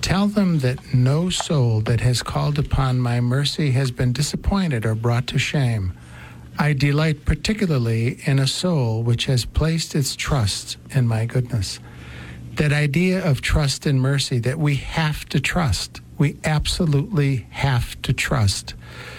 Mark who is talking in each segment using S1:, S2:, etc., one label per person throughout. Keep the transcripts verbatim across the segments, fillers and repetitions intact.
S1: Tell them that no soul that has called upon my mercy has been disappointed or brought to shame. I delight particularly in a soul which has placed its trust in my goodness. That idea of trust and mercy, that we have to trust. We absolutely have to trust.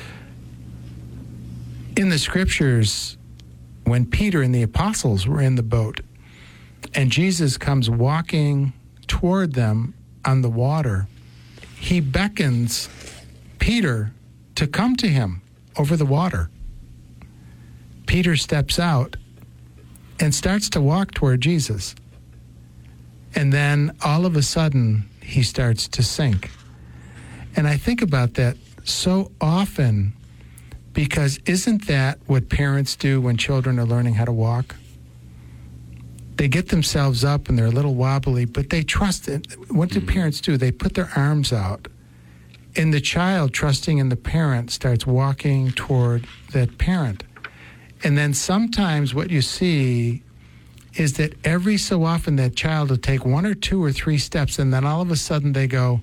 S1: In the scriptures, when Peter and the apostles were in the boat, and Jesus comes walking toward them on the water, he beckons Peter to come to him over the water. Peter steps out and starts to walk toward Jesus. And then all of a sudden, he starts to sink. And I think about that so often, because isn't that what parents do when children are learning how to walk? They get themselves up and they're a little wobbly, but they trust it. What do parents do? They put their arms out. And the child, trusting in the parent, starts walking toward that parent. And then sometimes what you see is that every so often that child will take one or two or three steps, and then all of a sudden they go,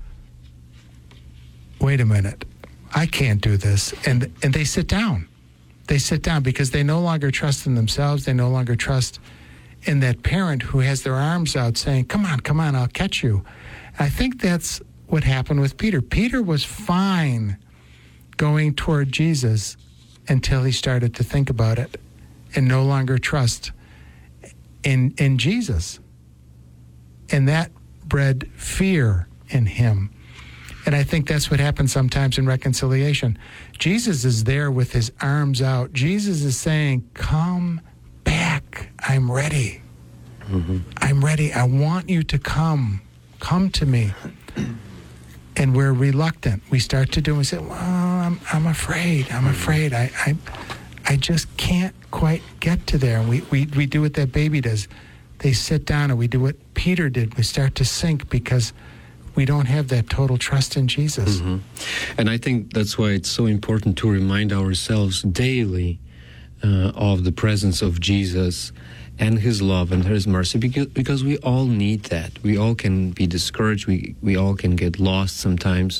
S1: wait a minute, I can't do this. And and they sit down. They sit down because they no longer trust in themselves. They no longer trust in that parent who has their arms out saying, come on, come on, I'll catch you. I think that's what happened with Peter. Peter was fine going toward Jesus until he started to think about it and no longer trust in in Jesus. And that bred fear in him. And I think that's what happens sometimes in reconciliation. Jesus is there with his arms out. Jesus is saying, come back. I'm ready. Mm-hmm. I'm ready. I want you to come. Come to me. And we're reluctant. We start to do and say, well, I'm, I'm afraid. I'm afraid. I, I I just can't quite get to there. And we, we, we do what that baby does. They sit down, and we do what Peter did. We start to sink because we don't have that total trust in Jesus.
S2: Mm-hmm. And I think that's why it's so important to remind ourselves daily uh, of the presence of Jesus and his love and his mercy, because, because we all need that. We all can be discouraged. We, we all can get lost sometimes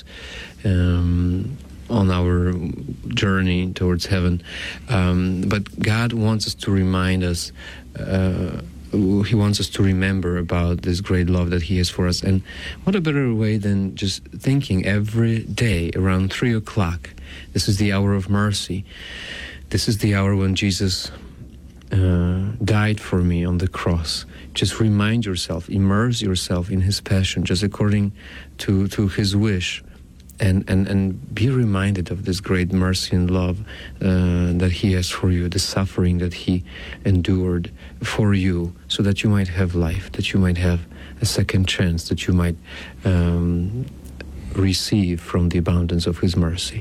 S2: um, on our journey towards heaven. Um, but God wants us to remind us, uh, he wants us to remember about this great love that he has for us. And what a better way than just thinking every day around three o'clock, this is the hour of mercy. This is the hour when Jesus uh, died for me on the cross. Just remind yourself, immerse yourself in his passion, just according to, to his wish. And, and, and be reminded of this great mercy and love uh, that he has for you, the suffering that he endured for you, so that you might have life, that you might have a second chance, that you might um, receive from the abundance of his mercy.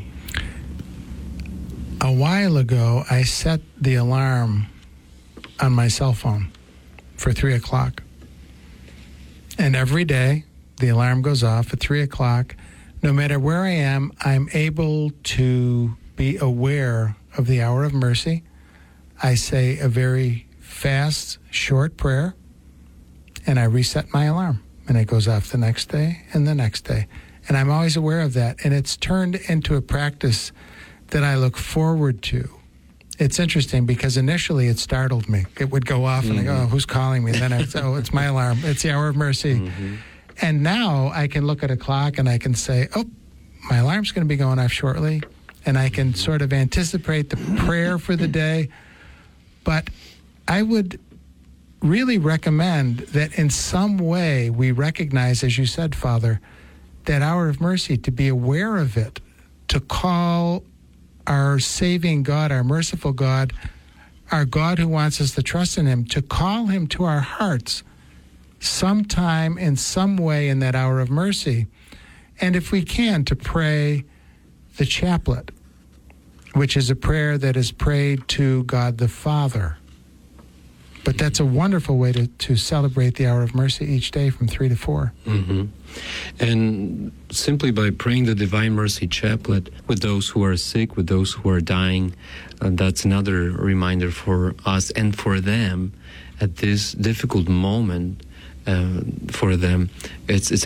S1: A while ago, I set the alarm on my cell phone for three o'clock. And every day, the alarm goes off at three o'clock. No matter where I am, I'm able to be aware of the hour of mercy. I say a very fast, short prayer, and I reset my alarm. And it goes off the next day and the next day. And I'm always aware of that. And it's turned into a practice that I look forward to. It's interesting because initially it startled me. It would go off mm-hmm. and I go, oh, who's calling me? And then I would say, oh, it's my alarm. It's the hour of mercy. Mm-hmm. And now I can look at a clock and I can say, oh, my alarm's going to be going off shortly. And I can sort of anticipate the prayer for the day. But I would really recommend that in some way we recognize, as you said, Father, that hour of mercy, to be aware of it, to call our saving God, our merciful God, our God who wants us to trust in him, to call him to our hearts sometime in some way in that hour of mercy. And if we can, to pray the chaplet, which is a prayer that is prayed to God the Father. But that's a wonderful way to, to celebrate the hour of mercy each day from three to four.
S2: Mm-hmm. And simply by praying the Divine Mercy Chaplet with those who are sick, with those who are dying, uh, that's another reminder for us and for them at this difficult moment. Uh, for them, it's it's